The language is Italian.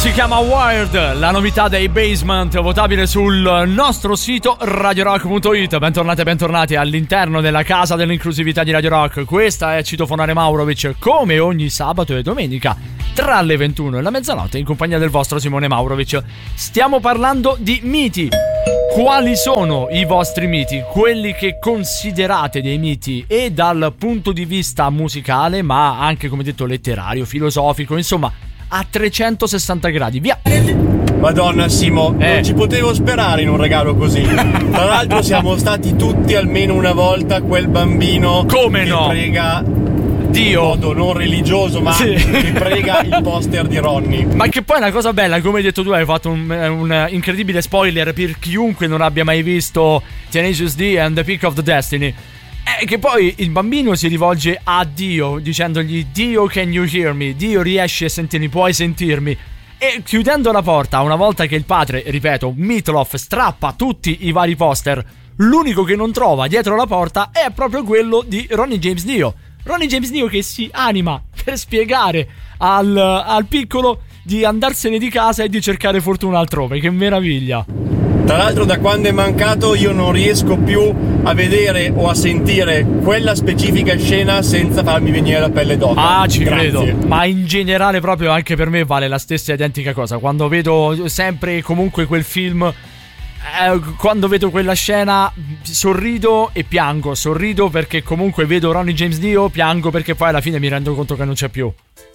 Si chiama Wired, la novità dei Basement, votabile sul nostro sito radiorock.it. Bentornati e bentornati all'interno della casa dell'inclusività di Radio Rock. Questa è Citofonare Maurovic, come ogni sabato e domenica tra le 21 e la mezzanotte, in compagnia del vostro Simone Maurovic. Stiamo parlando di miti. Quali sono i vostri miti? Quelli che considerate dei miti e dal punto di vista musicale, ma anche, come detto, letterario, filosofico, insomma a 360 gradi, via. Madonna Simo, non ci potevo sperare in un regalo così. Tra l'altro siamo stati tutti almeno una volta quel bambino come che no? prega Dio, in modo non religioso, ma sì, che prega il poster di Ronnie. Ma che poi è una cosa bella, come hai detto tu, hai fatto un incredibile spoiler per chiunque non abbia mai visto Tenacious D and the Peak of the Destiny. Che poi il bambino si rivolge a Dio dicendogli: Dio, can you hear me? Dio, riesci a sentirmi? Puoi sentirmi? E chiudendo la porta, una volta che il padre, ripeto, Meatloaf, strappa tutti i vari poster, l'unico che non trova dietro la porta è proprio quello di Ronnie James Dio. Ronnie James Dio che si anima per spiegare al piccolo di andarsene di casa e di cercare fortuna altrove. Che meraviglia! Tra l'altro, da quando è mancato io non riesco più a vedere o a sentire quella specifica scena senza farmi venire la pelle d'oca. Ah, ci Grazie. credo. Ma in generale proprio anche per me vale la stessa identica cosa. Quando vedo sempre comunque quel film, quando vedo quella scena, sorrido e piango. Sorrido perché comunque vedo Ronnie James Dio, piango perché poi alla fine mi rendo conto che non c'è più.